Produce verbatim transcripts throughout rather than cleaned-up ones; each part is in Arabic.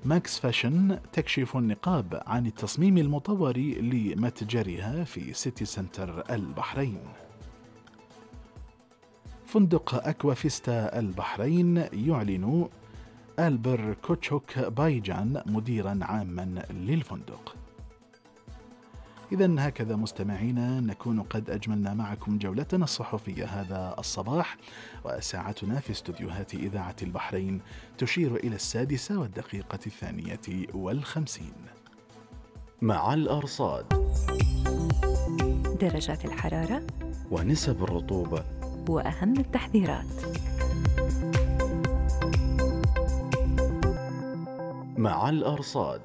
ماكس فاشن تكشف النقاب عن التصميم المطور لمتجرها في سيتي سنتر البحرين. فندق أكوافيستا البحرين يعلن ألبر كوتشوك بايجان مديرا عاما للفندق. إذن هكذا مستمعينا نكون قد أجملنا معكم جولتنا الصحفية هذا الصباح، وساعتنا في استوديوهات إذاعة البحرين تشير إلى السادسة والدقيقة الثانية والخمسين. مع الأرصاد، درجات الحرارة ونسب الرطوبة وأهم التحذيرات. مع الأرصاد.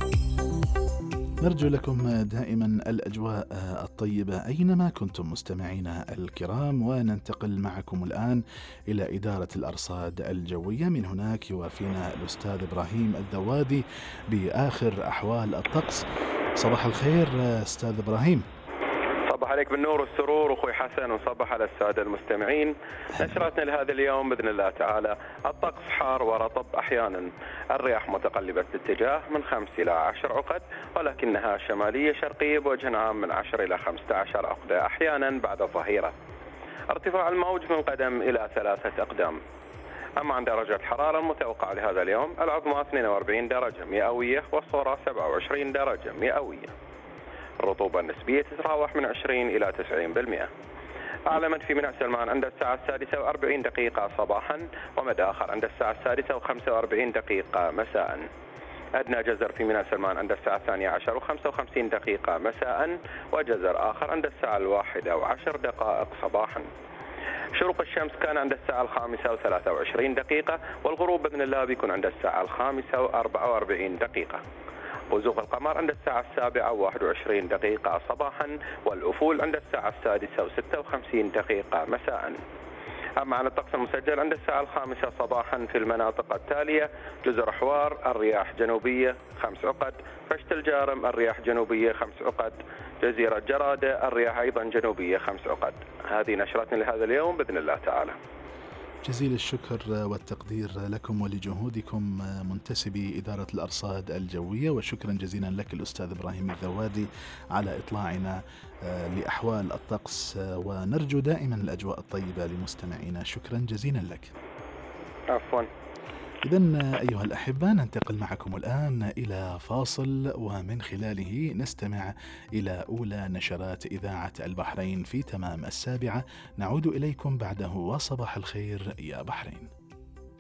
نرجو لكم دائما الأجواء الطيبة أينما كنتم مستمعينا الكرام، وننتقل معكم الآن إلى إدارة الأرصاد الجوية. من هناك يوافينا الأستاذ إبراهيم الذوادي بآخر أحوال الطقس. صباح الخير أستاذ إبراهيم. صباح عليك بالنور والسرور أخوي حسن، وصباح على السادة المستمعين. نشرتنا لهذا اليوم بإذن الله تعالى: الطقس حار ورطب أحيانا، الرياح متقلبة الاتجاه من خمس إلى عشر عقد، ولكنها شمالية شرقية بوجه عام من عشر إلى خمسة عشر عقدة أحيانا بعد الظهيرة. ارتفاع الموج من قدم إلى ثلاثة أقدام. أما عن درجة الحرارة المتوقعة لهذا اليوم: العظمى اثنين وأربعين درجة مئوية والصغرى سبعة وعشرين درجة مئوية. الرطوبة النسبية تتراوح من عشرين إلى تسعين بالمئة. أعلمت في ميناء سلمان عند الساعة السادسة وأربعين دقيقة صباحا، ومدى آخر عند الساعة السادسة وخمسة وأربعين دقيقة مساء. أدنى جزر في ميناء سلمان عند الساعة الثانية عشر وخمسة وخمسين دقيقة مساء، وجزر آخر عند الساعة الواحدة وعشر دقائق صباحا. شروق الشمس كان عند الساعة الخامسة وثلاثة وعشرين دقيقة، والغروب بإذن الله بيكون عند الساعة الخامسة وأربعة وأربعين دقيقة. وزوغ القمر عند الساعة السابعة وواحد وعشرين دقيقة صباحا، والأفول عند الساعة السادسة وستة وخمسين دقيقة مساء. أما عن الطقس المسجل عند الساعة الخامسة صباحا في المناطق التالية: جزر حوار الرياح جنوبية خمس عقد، فشت الجارم الرياح جنوبية خمس عقد، جزيرة جرادة الرياح أيضا جنوبية خمس عقد. هذه نشرتنا لهذا اليوم بإذن الله تعالى. جزيل الشكر والتقدير لكم ولجهودكم منتسبي إدارة الأرصاد الجوية، وشكرا جزيلا لك الأستاذ إبراهيم الذوادي على إطلاعنا لأحوال الطقس، ونرجو دائما الأجواء الطيبة لمستمعينا. شكرا جزيلا لك. عفوا. إذن أيها الأحبة ننتقل معكم الآن إلى فاصل، ومن خلاله نستمع إلى أولى نشرات إذاعة البحرين في تمام السابعة. نعود إليكم بعده، وصباح الخير يا بحرين.